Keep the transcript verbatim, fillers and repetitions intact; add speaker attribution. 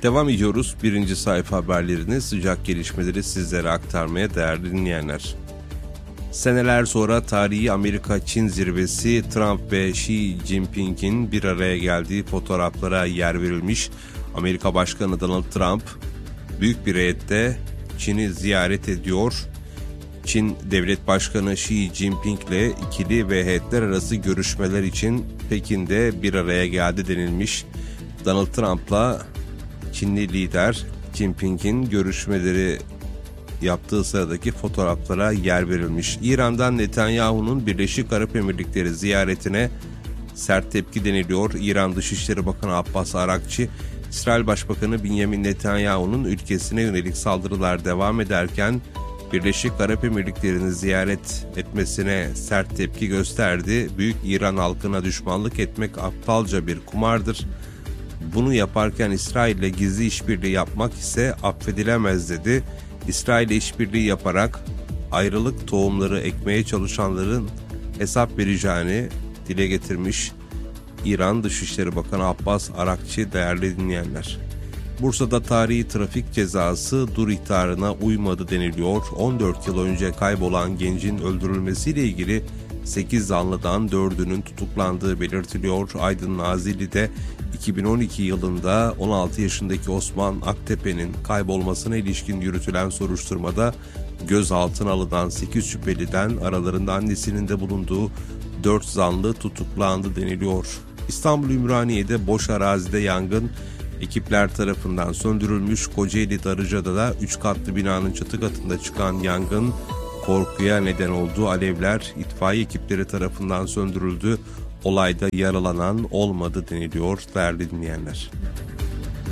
Speaker 1: Devam ediyoruz. Birinci sayfa haberlerini, sıcak gelişmeleri sizlere aktarmaya değerli dinleyenler. Seneler sonra tarihi Amerika-Çin zirvesi, Trump ve Xi Jinping'in bir araya geldiği fotoğraflara yer verilmiş. Amerika Başkanı Donald Trump büyük bir heyette Çin'i ziyaret ediyor. Çin Devlet Başkanı Xi Jinping ile ikili ve heyetler arası görüşmeler için Pekin'de bir araya geldi denilmiş. Donald Trump'la Çinli lider Jinping'in görüşmeleri yaptığı sıradaki fotoğraflara yer verilmiş. İran'dan Netanyahu'nun Birleşik Arap Emirlikleri ziyaretine sert tepki deniliyor. İran Dışişleri Bakanı Abbas Arakçı, İsrail Başbakanı Benjamin Netanyahu'nun ülkesine yönelik saldırılar devam ederken Birleşik Arap Emirlikleri'ni ziyaret etmesine sert tepki gösterdi. Büyük İran halkına düşmanlık etmek aptalca bir kumardır. Bunu yaparken İsrail ile gizli işbirliği yapmak ise affedilemez dedi. İsrail ile işbirliği yaparak ayrılık tohumları ekmeye çalışanların hesap vereceğini dile getirmiş İran Dışişleri Bakanı Abbas Arakçı değerli dinleyenler. Bursa'da tarihi trafik cezası dur ihtarına uymadı deniliyor. on dört yıl önce kaybolan gencin öldürülmesiyle ilgili sekiz zanlıdan dördünün tutuklandığı belirtiliyor. Aydın Nazilli'de iki bin on iki yılında on altı yaşındaki Osman Aktepe'nin kaybolmasına ilişkin yürütülen soruşturmada gözaltına alınan sekiz şüpheliden aralarında annesinin de bulunduğu dört zanlı tutuklandı deniliyor. İstanbul Ümraniye'de boş arazide yangın ekipler tarafından söndürülmüş. Kocaeli Darıca'da da üç katlı binanın çatı katında çıkan yangın korkuya neden oldu. Alevler itfaiye ekipleri tarafından söndürüldü. Olayda yaralanan olmadı deniliyor değerli dinleyenler.